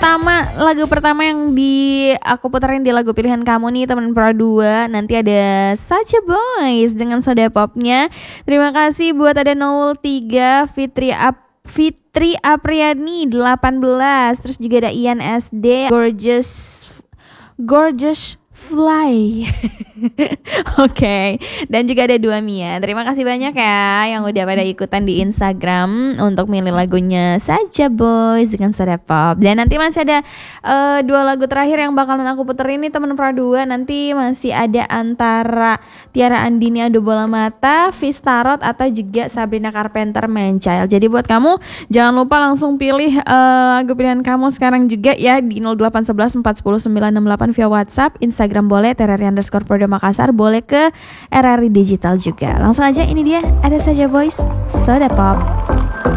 lagu pertama yang aku puterin di lagu pilihan kamu nih teman Pro 2. Nanti ada Such a Boys dengan Soda Popnya. Terima kasih buat ada Noel 3, Fitri Apriani 18, terus juga ada Ian SD, Gorgeous Fly. Oke. Dan juga ada Dua Mia. Terima kasih banyak ya yang udah pada ikutan di Instagram untuk milih lagunya Saja Boys dengan Soda Pop. Dan nanti masih ada 2 lagu terakhir yang bakalan aku puterin nih teman Pro 2. Nanti masih ada antara Tiara Andini Ado Bola Mata, Vistarot, atau juga Sabrina Carpenter Man Child. Jadi buat kamu jangan lupa langsung pilih lagu pilihan kamu sekarang juga ya di 0811 410 968 via WhatsApp, Instagram boleh, @RRI_Pro Makassar, boleh ke RRI Digital juga. Langsung aja, ini dia ada Saja Boys, Soda Pop.